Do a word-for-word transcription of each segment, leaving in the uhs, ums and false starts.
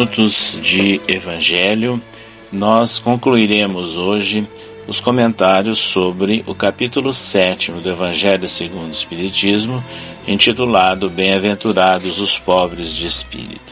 minutos de Evangelho. Nós concluiremos hoje os comentários sobre o capítulo sétimo do Evangelho segundo o Espiritismo, intitulado Bem-aventurados os pobres de espírito.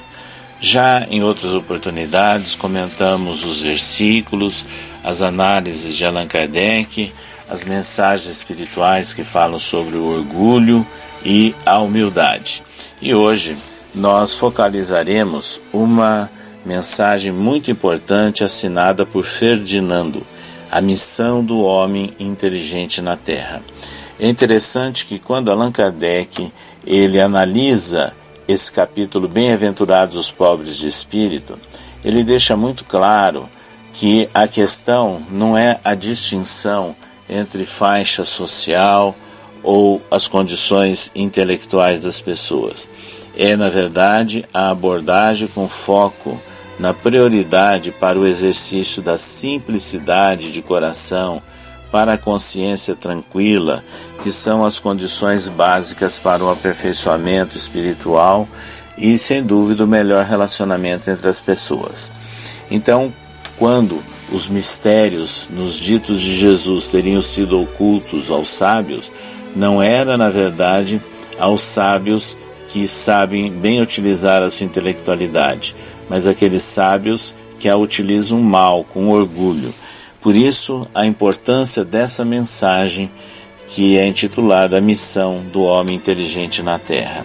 Já em outras oportunidades comentamos os versículos, as análises de Allan Kardec, as mensagens espirituais que falam sobre o orgulho e a humildade. E hoje nós focalizaremos uma mensagem muito importante assinada por Ferdinando, a missão do homem inteligente na Terra. É interessante que quando Allan Kardec ele analisa esse capítulo Bem-aventurados os pobres de espírito, ele deixa muito claro que a questão não é a distinção entre faixa social ou as condições intelectuais das pessoas. É, na verdade, a abordagem com foco na prioridade para o exercício da simplicidade de coração, para a consciência tranquila, que são as condições básicas para o aperfeiçoamento espiritual e, sem dúvida, o melhor relacionamento entre as pessoas. Então, quando os mistérios nos ditos de Jesus teriam sido ocultos aos sábios, não era, na verdade, aos sábios que sabem bem utilizar a sua intelectualidade, mas aqueles sábios que a utilizam mal, com orgulho. Por isso, a importância dessa mensagem que é intitulada A Missão do Homem Inteligente na Terra.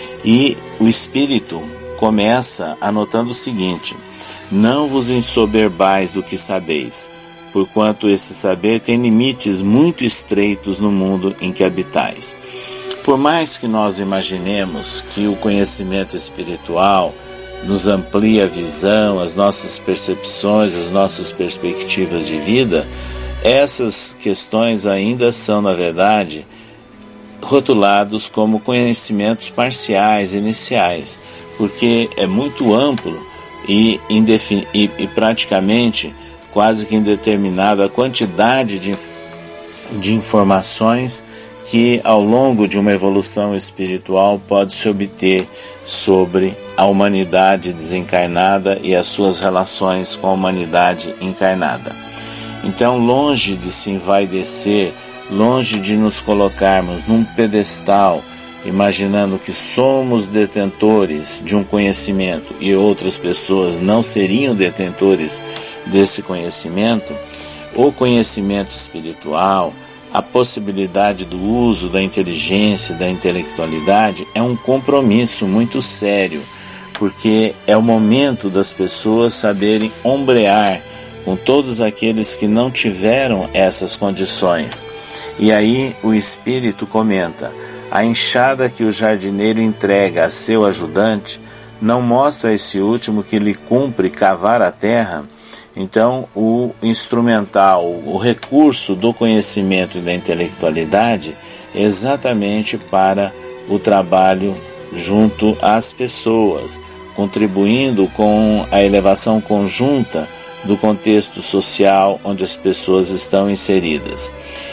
E o Espírito começa anotando o seguinte: não vos ensoberbais do que sabeis, porquanto esse saber tem limites muito estreitos no mundo em que habitais. Por mais que nós imaginemos que o conhecimento espiritual nos amplia a visão, as nossas percepções, as nossas perspectivas de vida, essas questões ainda são, na verdade, rotulados como conhecimentos parciais, iniciais, porque é muito amplo e, indefin- e, e praticamente quase que indeterminada a quantidade de, de informações que ao longo de uma evolução espiritual pode se obter sobre a humanidade desencarnada e as suas relações com a humanidade encarnada. Então, longe de se envaidecer, longe de nos colocarmos num pedestal, imaginando que somos detentores de um conhecimento e outras pessoas não seriam detentores desse conhecimento, o conhecimento espiritual, a possibilidade do uso da inteligência, da intelectualidade, é um compromisso muito sério, porque é o momento das pessoas saberem ombrear com todos aqueles que não tiveram essas condições. E aí o Espírito comenta: a enxada que o jardineiro entrega a seu ajudante não mostra a esse último que lhe cumpre cavar a terra. Então, o instrumental, o recurso do conhecimento e da intelectualidade é exatamente para o trabalho junto às pessoas, contribuindo com a elevação conjunta do contexto social onde as pessoas estão inseridas.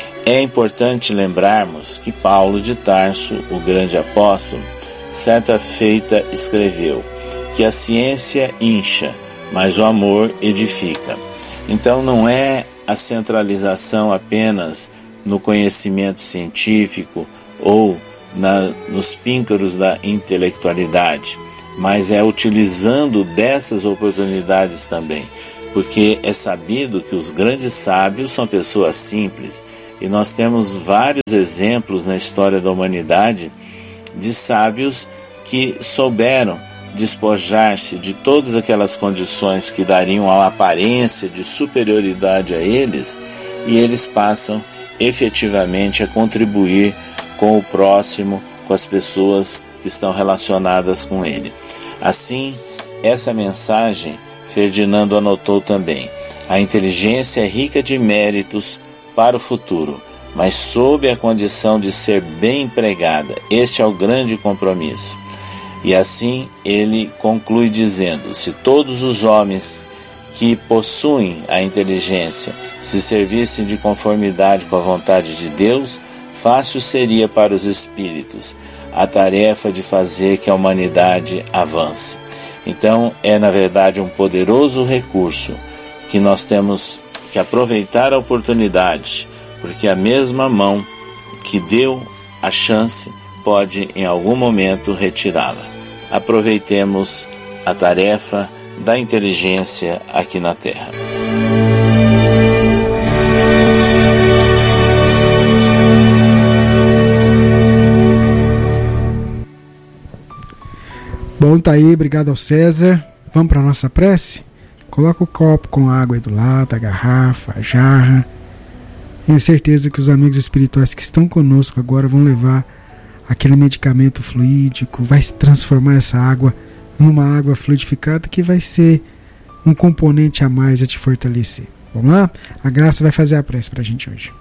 É importante lembrarmos que Paulo de Tarso, o grande apóstolo, certa feita escreveu que a ciência incha, mas o amor edifica. Então não é a centralização apenas no conhecimento científico ou na, nos píncaros da intelectualidade, mas é utilizando dessas oportunidades também, porque é sabido que os grandes sábios são pessoas simples, e nós temos vários exemplos na história da humanidade de sábios que souberam despojar-se de todas aquelas condições que dariam a aparência de superioridade a eles, e eles passam efetivamente a contribuir com o próximo, com as pessoas que estão relacionadas com ele. Assim, essa mensagem Ferdinando anotou também: a inteligência é rica de méritos para o futuro, mas sob a condição de ser bem empregada. Este é o grande compromisso. E assim ele conclui dizendo: se todos os homens que possuem a inteligência se servissem de conformidade com a vontade de Deus, fácil seria para os espíritos a tarefa de fazer que a humanidade avance. Então é na verdade um poderoso recurso que nós temos que aproveitar a oportunidade, porque a mesma mão que deu a chance pode em algum momento retirá-la. Aproveitemos a tarefa da inteligência aqui na Terra. Bom, tá aí, obrigado ao César. Vamos para a nossa prece? Coloca o copo com água aí do lado, a garrafa, a jarra. Tenho certeza que os amigos espirituais que estão conosco agora vão levar aquele medicamento fluídico, vai se transformar essa água numa água fluidificada que vai ser um componente a mais a te fortalecer. Vamos lá? A Graça vai fazer a prece para a gente hoje.